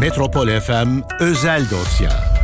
Metropol FM özel dosya.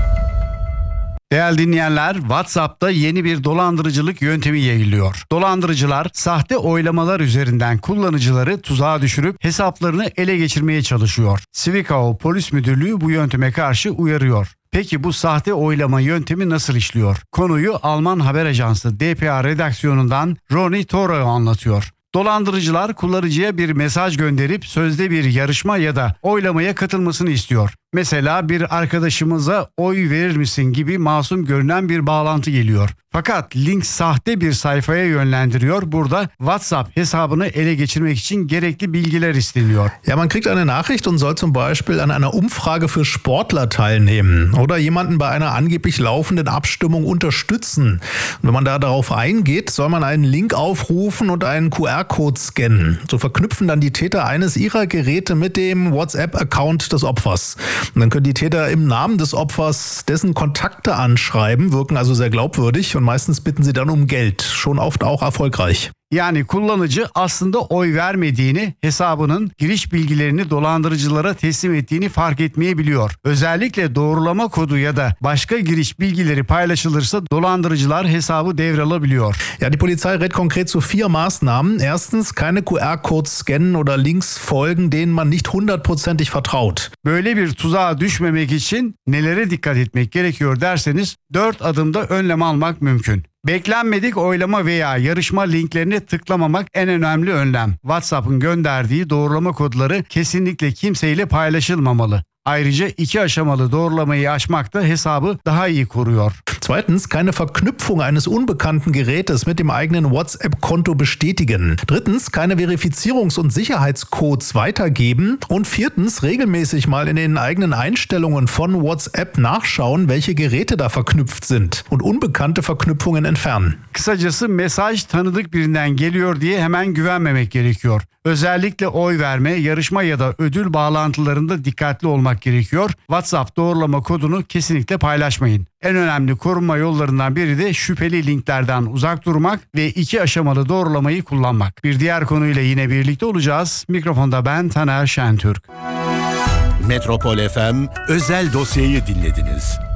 Değerli dinleyenler, WhatsApp'ta yeni bir dolandırıcılık yöntemi yayılıyor. Dolandırıcılar sahte oylamalar üzerinden kullanıcıları tuzağa düşürüp hesaplarını ele geçirmeye çalışıyor. Zwickau Polis Müdürlüğü bu yönteme karşı uyarıyor. Peki bu sahte oylama yöntemi nasıl işliyor? Konuyu Alman haber ajansı dpa redaksiyonundan Ronny Thorau anlatıyor. Dolandırıcılar kullanıcıya bir mesaj gönderip sözde bir yarışma ya da oylamaya katılmasını istiyor. Mesela bir arkadaşımıza oy verir misin gibi masum görünen bir bağlantı geliyor. Fakat link sahte bir sayfaya yönlendiriyor. Burada WhatsApp hesabını ele geçirmek için gerekli bilgiler isteniyor. Ja, man kriegt eine Nachricht und soll zum Beispiel an einer Umfrage für Sportler teilnehmen oder jemanden bei einer angeblich laufenden Abstimmung unterstützen. Und wenn man da darauf eingeht, soll man einen Link aufrufen und einen QR-Code scannen. So verknüpfen dann die Täter eines ihrer Geräte mit dem WhatsApp-Account des Opfers. Und dann können die Täter im Namen des Opfers dessen Kontakte anschreiben, wirken also sehr glaubwürdig und meistens bitten sie dann um Geld, schon oft auch erfolgreich. Yani kullanıcı aslında oy vermediğini, hesabının giriş bilgilerini dolandırıcılara teslim ettiğini fark etmeyebiliyor. Özellikle doğrulama kodu ya da başka giriş bilgileri paylaşılırsa dolandırıcılar hesabı devralabiliyor. Ja, die Polizei rät konkret zu 4 Maßnahmen. Erstens, keine QR-Codes scannen oder Links folgen, denen man nicht 100%ig vertraut. Böyle bir tuzağa düşmemek için nelere dikkat etmek gerekiyor derseniz 4 adımda önlem almak mümkün. Beklenmedik oylama veya yarışma linklerine tıklamamak en önemli önlem. WhatsApp'ın gönderdiği doğrulama kodları kesinlikle kimseyle paylaşılmamalı. Ayrıca 2 aşamalı doğrulamayı açmak da hesabı daha iyi koruyor. Zweitens, keine Verknüpfung eines unbekannten Gerätes mit dem eigenen WhatsApp-Konto bestätigen. Drittens, keine Verifizierungs- und Sicherheitscodes weitergeben. Und viertens, regelmäßig mal in den eigenen Einstellungen von WhatsApp nachschauen, welche Geräte da verknüpft sind und unbekannte Verknüpfungen entfernen. Kısacası mesaj tanıdık birinden geliyor diye hemen güvenmemek gerekiyor. Özellikle oy verme, yarışma ya da ödül bağlantılarında dikkatli olmak gerekiyor. WhatsApp doğrulama kodunu kesinlikle paylaşmayın. En önemli korunma yollarından biri de şüpheli linklerden uzak durmak ve 2 aşamalı doğrulamayı kullanmak. Bir diğer konuyla yine birlikte olacağız. Mikrofonda ben Taner Şentürk. Metropol FM özel dosyayı dinlediniz.